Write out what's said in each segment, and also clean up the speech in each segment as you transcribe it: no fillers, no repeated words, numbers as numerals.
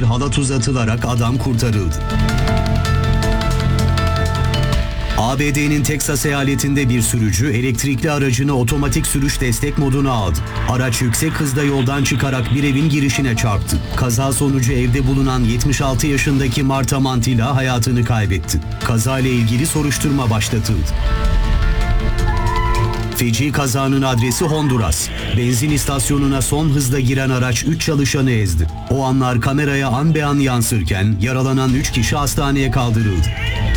halat uzatılarak adam kurtarıldı. ABD'nin Teksas eyaletinde bir sürücü elektrikli aracını otomatik sürüş destek moduna aldı. Araç yüksek hızda yoldan çıkarak bir evin girişine çarptı. Kaza sonucu evde bulunan 76 yaşındaki Marta Mantilla hayatını kaybetti. Kazayla ilgili soruşturma başlatıldı. Feci kazanın adresi Honduras. Benzin istasyonuna son hızda giren araç 3 çalışanı ezdi. O anlar kameraya an be an yansırken yaralanan 3 kişi hastaneye kaldırıldı.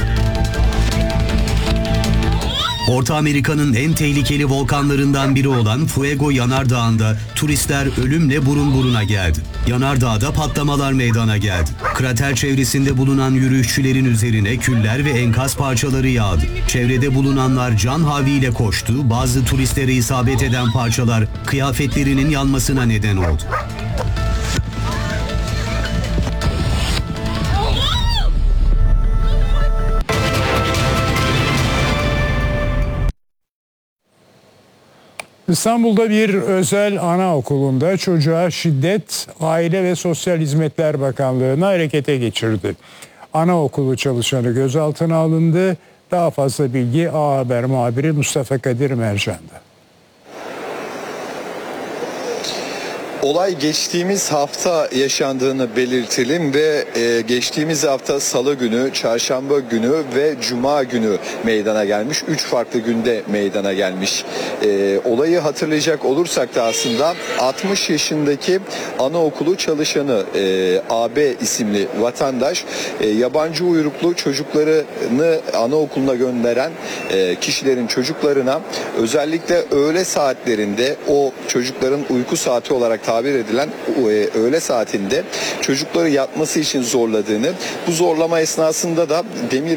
Orta Amerika'nın en tehlikeli volkanlarından biri olan Fuego Yanardağı'nda turistler ölümle burun buruna geldi. Yanardağ'da patlamalar meydana geldi. Krater çevresinde bulunan yürüyüşçülerin üzerine küller ve enkaz parçaları yağdı. Çevrede bulunanlar can havliyle koştu. Bazı turistlere isabet eden parçalar kıyafetlerinin yanmasına neden oldu. İstanbul'da bir özel anaokulunda çocuğa şiddet, Aile ve Sosyal Hizmetler Bakanlığı'na harekete geçirdi. Anaokulu çalışanı gözaltına alındı. Daha fazla bilgi A Haber muhabiri Mustafa Kadir Mercan'da. Olay geçtiğimiz hafta yaşandığını belirtelim ve geçtiğimiz hafta Salı günü, Çarşamba günü ve Cuma günü meydana gelmiş. 3 farklı günde meydana gelmiş. Olayı hatırlayacak olursak da aslında 60 yaşındaki anaokulu çalışanı AB isimli vatandaş yabancı uyruklu çocuklarını anaokuluna gönderen kişilerin çocuklarına özellikle öğle saatlerinde o çocukların uyku saati olarak tabir edilen öğle çocukları yatması için zorladığını, bu zorlama esnasında da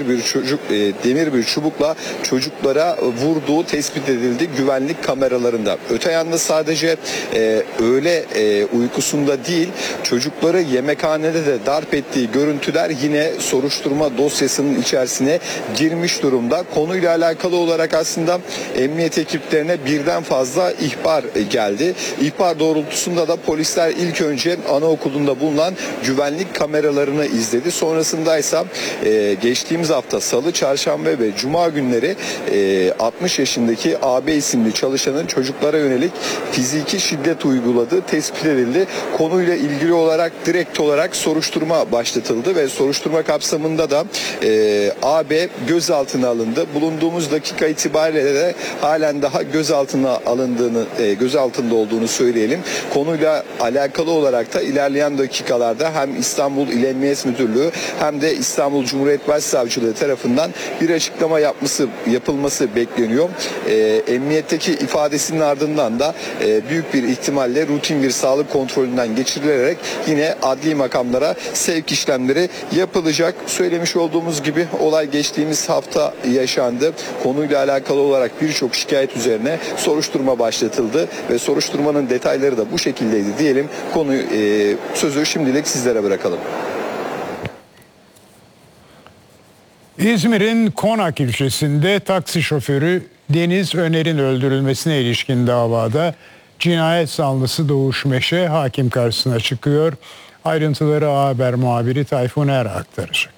demir bir çubukla çocuklara vurduğu tespit edildi güvenlik kameralarında. Öte yanda sadece öğle uykusunda değil, çocukları yemekhanede de darp ettiği görüntüler yine soruşturma dosyasının içerisine girmiş durumda. Konuyla alakalı olarak aslında emniyet ekiplerine birden fazla ihbar geldi. İhbar doğrultusunda da polisler ilk önce anaokulunda bulunan güvenlik kameralarını izledi. Sonrasında ise geçtiğimiz hafta Salı, Çarşamba ve Cuma günleri 60 yaşındaki AB isimli çalışanın çocuklara yönelik fiziki şiddet uyguladığı tespit edildi. Konuyla ilgili olarak direkt olarak soruşturma başlatıldı ve soruşturma kapsamında da AB gözaltına alındı. Bulunduğumuz dakika itibariyle de halen daha gözaltında olduğunu söyleyelim. Konuyla alakalı olarak da ilerleyen dakikalarda hem İstanbul İl Emniyet Müdürlüğü hem de İstanbul Cumhuriyet Başsavcılığı tarafından bir açıklama yapılması bekleniyor. Emniyetteki ifadesinin ardından da büyük bir ihtimalle rutin bir sağlık kontrolünden geçirilerek yine adli makamlara sevk işlemleri yapılacak. Söylemiş olduğumuz gibi olay geçtiğimiz hafta yaşandı. Konuyla alakalı olarak birçok şikayet üzerine soruşturma başlatıldı ve soruşturmanın detayları da bu şekildeydi diyelim. Sözü şimdilik sizlere bırakalım. İzmir'in Konak ilçesinde taksi şoförü Deniz Öner'in öldürülmesine ilişkin davada cinayet zanlısı Doğuş Meşe hakim karşısına çıkıyor. Ayrıntıları A Haber muhabiri Tayfun Er aktaracak.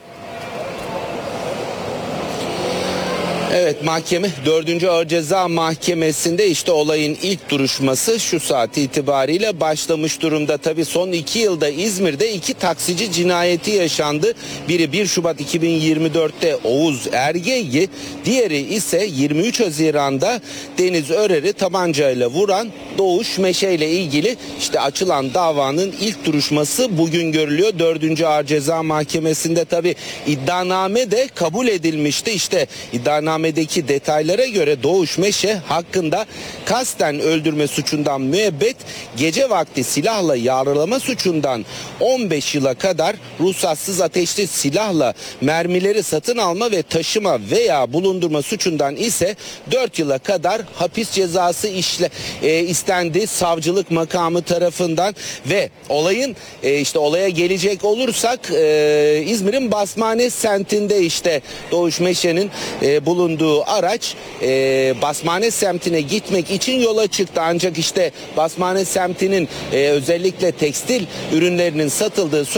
Evet, mahkeme 4. Ağır Ceza Mahkemesi'nde işte olayın ilk duruşması şu saat itibariyle başlamış durumda. Tabii son 2 yılda İzmir'de 2 taksici cinayeti yaşandı. Biri 1 Şubat 2024'te Oğuz Erge'yi, diğeri ise 23 Haziran'da Deniz Örer'i tabancayla vuran Doğuş Meşe ile ilgili işte açılan davanın ilk duruşması bugün görülüyor. 4. Ağır Ceza Mahkemesi'nde tabii iddianame de kabul edilmişti. İşte iddianamedeki detaylara göre Doğuş Meşe hakkında kasten öldürme suçundan müebbet, gece vakti silahla yaralama suçundan 15 yıla kadar, ruhsatsız ateşli silahla mermileri satın alma ve taşıma veya bulundurma suçundan ise 4 yıla kadar hapis cezası istendi savcılık makamı tarafından. Ve olayın işte olaya gelecek olursak İzmir'in Basmane semtinde işte Doğuş Meşe'nin bulunduğu araç Basmane semtine gitmek için yola çıktı. Ancak işte Basmane semtinin özellikle tekstil ürünlerinin satıldığı